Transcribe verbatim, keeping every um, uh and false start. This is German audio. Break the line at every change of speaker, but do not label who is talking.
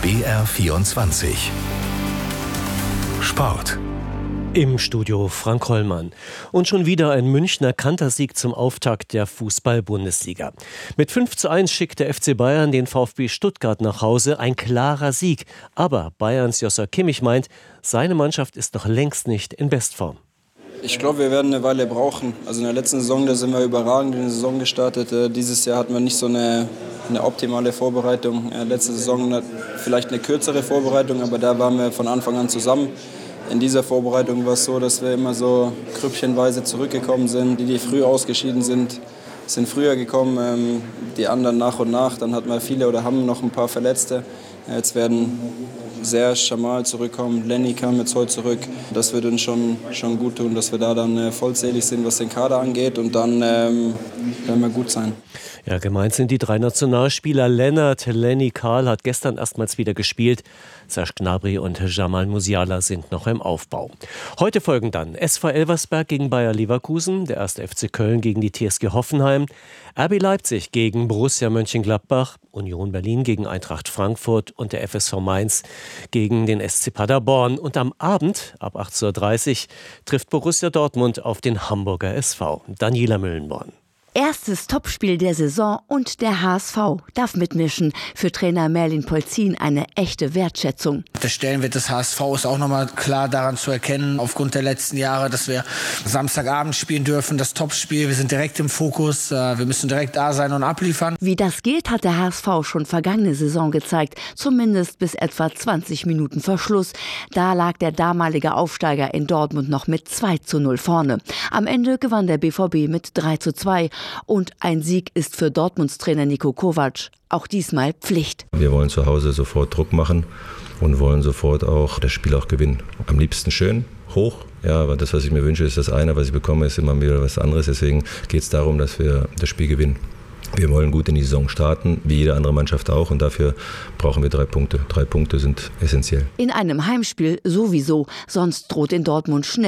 B R vierundzwanzig Sport.
Im Studio Frank Hollmann. Und schon wieder ein Münchner Kantersieg zum Auftakt der Fußball-Bundesliga. Mit fünf zu eins schickt der F C Bayern den VfB Stuttgart nach Hause. Ein klarer Sieg. Aber Bayerns Joshua Kimmich meint, seine Mannschaft ist noch längst nicht in Bestform.
Ich glaube, wir werden eine Weile brauchen. Also in der letzten Saison, da sind wir überragend in die Saison gestartet. Dieses Jahr hatten wir nicht so eine, eine optimale Vorbereitung. Letzte Saison vielleicht eine kürzere Vorbereitung, aber da waren wir von Anfang an zusammen. In dieser Vorbereitung war es so, dass wir immer so grüppchenweise zurückgekommen sind. Die, die früh ausgeschieden sind, sind früher gekommen, die anderen nach und nach. Dann hatten wir viele oder haben noch ein paar Verletzte. Jetzt werden Serge, Jamal zurückkommen, Lenny kam jetzt heute zurück. Das wird uns schon, schon gut tun, dass wir da dann äh, vollzählig sind, was den Kader angeht. Und dann ähm, werden wir gut sein.
Ja, gemeint sind die drei Nationalspieler. Lennart, Lenny, Karl hat gestern erstmals wieder gespielt. Serge Gnabry und Jamal Musiala sind noch im Aufbau. Heute folgen dann S V Elversberg gegen Bayer Leverkusen, der erste F C Köln gegen die T S G Hoffenheim, R B Leipzig gegen Borussia Mönchengladbach, Union Berlin gegen Eintracht Frankfurt und der F S V Mainz gegen den S C Paderborn. Und am Abend, ab achtzehn Uhr dreißig, trifft Borussia Dortmund auf den Hamburger S V. Daniela Müllenborn.
Erstes Topspiel der Saison und der H S V darf mitmischen. Für Trainer Merlin Polzin eine echte Wertschätzung.
Der Stellenwert des H S V ist auch nochmal klar daran zu erkennen, aufgrund der letzten Jahre, dass wir Samstagabend spielen dürfen, das Topspiel. Wir sind direkt im Fokus, wir müssen direkt da sein und abliefern.
Wie das geht, hat der H S V schon vergangene Saison gezeigt. Zumindest bis etwa zwanzig Minuten vor Schluss. Da lag der damalige Aufsteiger in Dortmund noch mit zwei zu null vorne. Am Ende gewann der B V B mit drei zu zwei. Und ein Sieg ist für Dortmunds Trainer Niko Kovac auch diesmal Pflicht.
Wir wollen zu Hause sofort Druck machen und wollen sofort auch das Spiel auch gewinnen. Am liebsten schön, hoch. Ja, aber das, was ich mir wünsche, ist das eine. Was ich bekomme, ist immer wieder was anderes. Deswegen geht es darum, dass wir das Spiel gewinnen. Wir wollen gut in die Saison starten, wie jede andere Mannschaft auch. Und dafür brauchen wir drei Punkte. Drei Punkte sind essentiell.
In einem Heimspiel sowieso. Sonst droht in Dortmund schnell